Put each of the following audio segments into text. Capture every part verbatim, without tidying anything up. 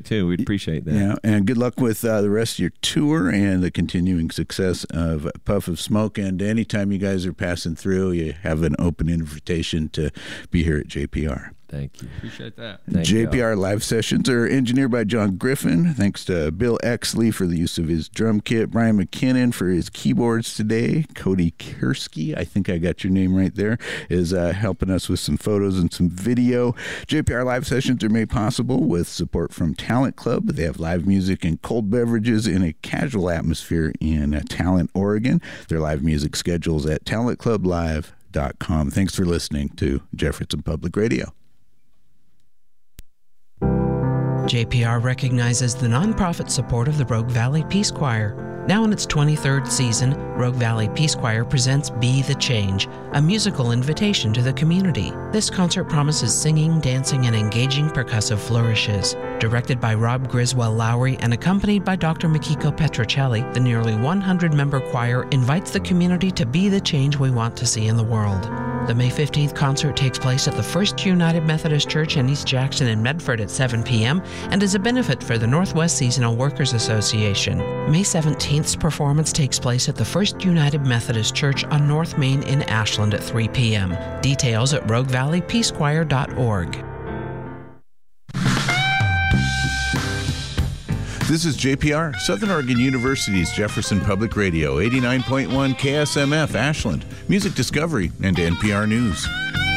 too. We'd appreciate that. Yeah, and good luck with uh, the rest of your tour and the continuing success of Puff of Smoke. And anytime you guys are passing through, you have an open invitation to be here at J P R. Thank you. Appreciate that. Thank J P R you. live sessions are engineered by John Griffin. Thanks to Bill Exley for the use of his drum kit, Brian McKinnon for his keyboards today, Cody Kersky, I think I got your name right there, is uh, helping us with some photos and some video. J P R live sessions are made possible with support from Talent Club. They have live music and cold beverages in a casual atmosphere in uh, Talent, Oregon. Their live music schedules at talent club live dot com. Thanks for listening to Jefferson Public Radio. J P R recognizes the nonprofit support of the Rogue Valley Peace Choir. Now in its twenty-third season, Rogue Valley Peace Choir presents Be the Change, a musical invitation to the community. This concert promises singing, dancing, and engaging percussive flourishes. Directed by Rob Griswold Lowry and accompanied by Doctor Mikiko Petrocelli, the nearly one hundred member choir invites the community to be the change we want to see in the world. The May fifteenth concert takes place at the First United Methodist Church in East Jackson and Medford at seven p.m. and is a benefit for the Northwest Seasonal Workers Association. May seventeenth's performance takes place at the First United Methodist Church on North Main in Ashland at three p.m. Details at rogue valley peace choir dot org. This is J P R, Southern Oregon University's Jefferson Public Radio, eighty-nine point one K S M F Ashland, Music Discovery, and N P R News.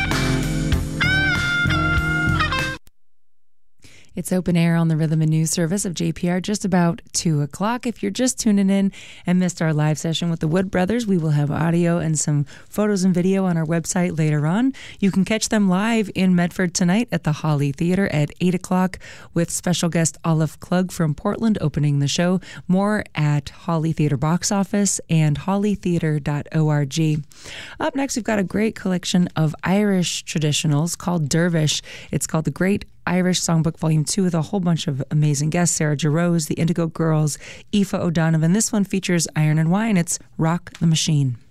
It's open air on the Rhythm and News service of J P R just about two o'clock. If you're just tuning in and missed our live session with the Wood Brothers, we will have audio and some photos and video on our website later on. You can catch them live in Medford tonight at the Holly Theater at eight o'clock with special guest Olive Klug from Portland opening the show. More at Holly Theater box office and holly theater dot org. Up next, we've got a great collection of Irish traditionals called Dervish. It's called The Great Irish Songbook Volume two with a whole bunch of amazing guests. Sarah Jarosz, the Indigo Girls, Aoife O'Donovan. This one features Iron and Wine. It's Rock the Machine.